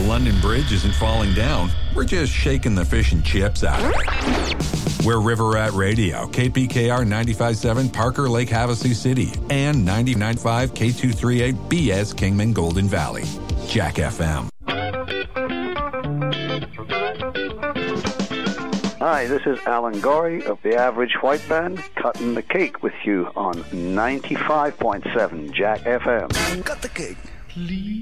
London Bridge isn't falling down. We're just shaking the fish and chips out of it. We're River Rat Radio, KPKR 95.7 Parker Lake Havasu City, and 99.5 K238 BS Kingman Golden Valley. Jack FM. Hi, this is Alan Gorey of the Average White Band, cutting the cake with you on 95.7 Jack FM. Cut the cake, please.